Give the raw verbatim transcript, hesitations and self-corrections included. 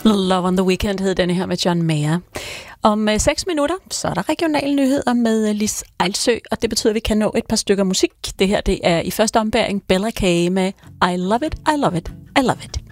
Love on the Weekend hed denne her med John Mayer. Om øh, seks minutter, så er der regionale nyheder med øh, Lis Ejlsø, og det betyder, at vi kan nå et par stykker musik. Det her, det er i første ombæring Bella K med I Love It, I Love It, I Love It.